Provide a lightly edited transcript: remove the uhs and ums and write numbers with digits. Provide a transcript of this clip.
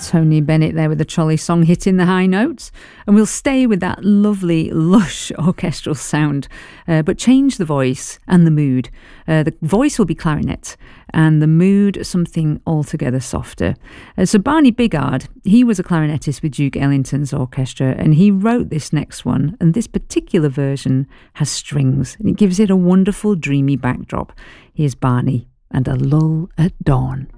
Tony Bennett there with the trolley song hitting the high notes. And we'll stay with that lovely, lush orchestral sound, but change the voice and the mood. The voice will be clarinet and the mood something altogether softer. So Barney Bigard, he was a clarinetist with Duke Ellington's orchestra, and he wrote this next one, and this particular version has strings, and it gives it a wonderful dreamy backdrop. Here's Barney and A Lull at Dawn.